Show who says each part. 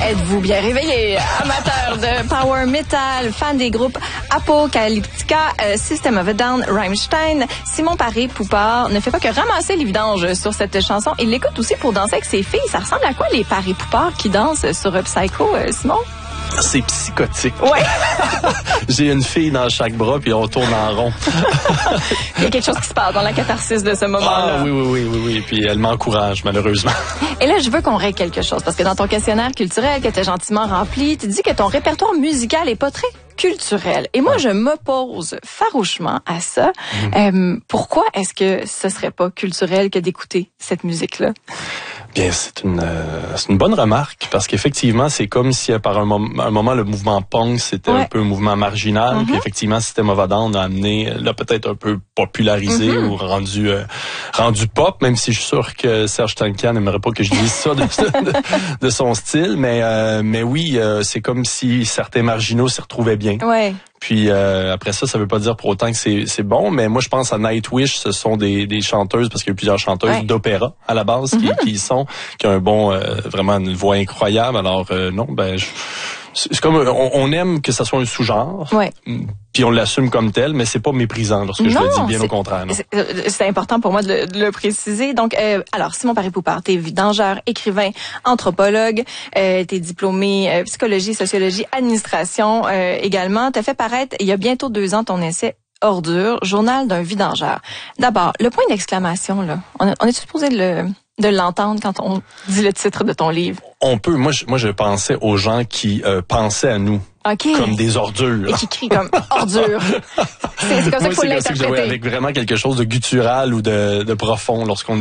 Speaker 1: Êtes-vous bien réveillé? Amateur de power metal, fan des groupes Apocalyptica, System of a Down, Rammstein, Simon Paré-Poupard ne fait pas que ramasser les vidanges sur cette chanson. Il l'écoute aussi pour danser avec ses filles. Ça ressemble à quoi les Paré-Poupard qui dansent sur Psycho, Simon?
Speaker 2: C'est psychotique.
Speaker 1: Ouais.
Speaker 2: J'ai une fille dans chaque bras, puis on tourne en rond.
Speaker 1: Il y a quelque chose qui se passe dans la catharsis de ce moment-là.
Speaker 2: Ah oui. Puis elle m'encourage, malheureusement.
Speaker 1: Et là, je veux qu'on règle quelque chose, parce que dans ton questionnaire culturel que tu as gentiment rempli, tu dis que ton répertoire musical est pas très culturel. Et moi, je m'oppose farouchement à ça. Pourquoi est-ce que ce serait pas culturel que d'écouter cette musique-là?
Speaker 2: Bien, c'est une bonne remarque, parce qu'effectivement, c'est comme si par un moment le mouvement punk, c'était un peu un mouvement marginal, puis effectivement, System of a Down a amené, l'a peut-être un peu popularisé ou rendu pop, même si je suis sûr que Serge Tankian n'aimerait pas que je dise ça de son style, mais oui, c'est comme si certains marginaux s'y retrouvaient bien.
Speaker 1: Ouais.
Speaker 2: Puis après ça veut pas dire pour autant que c'est bon, mais moi je pense à Nightwish, ce sont des chanteuses, parce qu'il y a plusieurs chanteuses d'opéra à la base qui ont un bon vraiment une voix incroyable. Alors non, c'est comme on aime que ça soit un sous-genre. Ouais. Puis on l'assume comme tel, mais c'est pas méprisant lorsque je le dis, bien au contraire.
Speaker 1: C'est important pour moi de le préciser. Donc, alors, Simon Paré-Poupard, t'es vidangeur, écrivain, anthropologue, t'es diplômé psychologie, sociologie, administration également. T'as fait paraître, il y a bientôt 2 ans, ton essai Ordure, journal d'un vidangeur. D'abord, le point d'exclamation, là, on est supposé de l'entendre quand on dit le titre de ton livre?
Speaker 2: On peut. Moi, je pensais aux gens qui pensaient à nous.
Speaker 1: Okay.
Speaker 2: Comme des ordures.
Speaker 1: Et qui crient comme ordures. C'est comme ça qu'il faut l'interpréter.
Speaker 2: Avec vraiment quelque chose de guttural ou de profond lorsqu'on